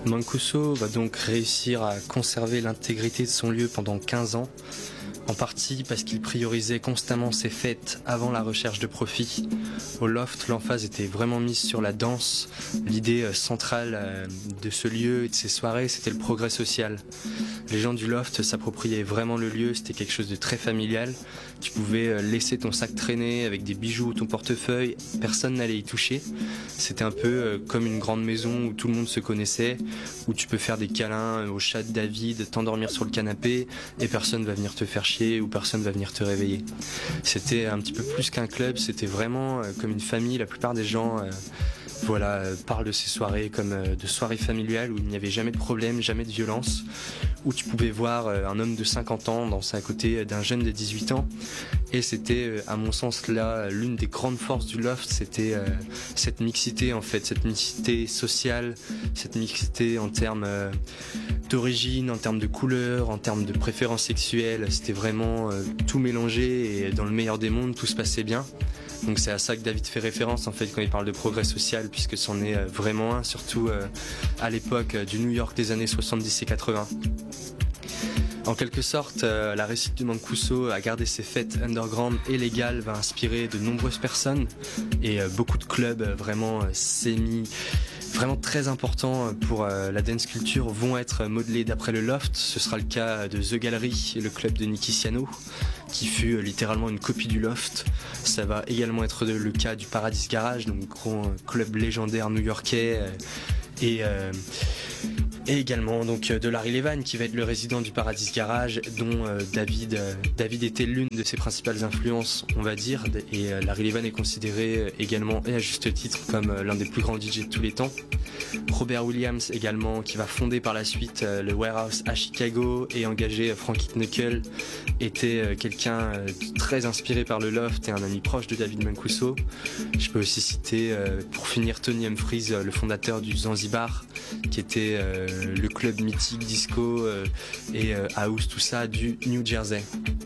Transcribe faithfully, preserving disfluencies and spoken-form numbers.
Mancuso va donc réussir à conserver l'intégrité de son lieu pendant quinze ans, en partie parce qu'il priorisait constamment ses fêtes avant la recherche de profit. Au Loft, l'emphase était vraiment mise sur la danse. L'idée centrale de ce lieu et de ces soirées, c'était le progrès social. Les gens du Loft s'appropriaient vraiment le lieu, c'était quelque chose de très familial. Tu pouvais laisser ton sac traîner avec des bijoux ou ton portefeuille, personne n'allait y toucher. C'était un peu comme une grande maison où tout le monde se connaissait, où tu peux faire des câlins au chat de David, t'endormir sur le canapé et personne va venir te faire chier ou personne va venir te réveiller. C'était un petit peu plus qu'un club, c'était vraiment comme une famille. La plupart des gens euh, voilà, euh, parlent de ces soirées comme euh, de soirées familiales où il n'y avait jamais de problème, jamais de violence, où tu pouvais voir euh, un homme de cinquante ans danser à côté d'un jeune de dix-huit ans. Et c'était, euh, à mon sens, là, l'une des grandes forces du Loft, c'était euh, cette mixité en fait, cette mixité sociale, cette mixité en termes euh, d'origine, en termes de couleur, en termes de préférences sexuelles. C'était vraiment euh, tout mélangé et dans le meilleur des mondes, tout se passait bien. Donc c'est à ça que David fait référence en fait quand il parle de progrès social, puisque c'en est vraiment un, surtout euh, à l'époque du New York des années soixante-dix et quatre-vingts. En quelque sorte, euh, la réussite de Mancuso à garder ses fêtes underground et légales va inspirer de nombreuses personnes et euh, beaucoup de clubs euh, vraiment euh, semi... vraiment très importants pour euh, la dance culture vont être modelés d'après le Loft. Ce sera le cas de The Gallery, le club de Nicky Siano, qui fut euh, littéralement une copie du Loft. Ça va également être de, le cas du Paradise Garage, donc grand euh, club légendaire new-yorkais, euh, et euh, Et également donc de Larry Levan qui va être le résident du Paradise Garage, dont euh, David, euh, David était l'une de ses principales influences, on va dire. Et euh, Larry Levan est considéré également, et à juste titre, comme euh, l'un des plus grands D J de tous les temps. Robert Williams également, qui va fonder par la suite euh, le Warehouse à Chicago et engager euh, Frankie Knuckle, était euh, quelqu'un euh, très inspiré par le Loft et un ami proche de David Mancuso. Je peux aussi citer, euh, pour finir, Tony Humphries, euh, le fondateur du Zanzibar, qui était euh, le club mythique disco euh, et euh, house, tout ça, du New Jersey.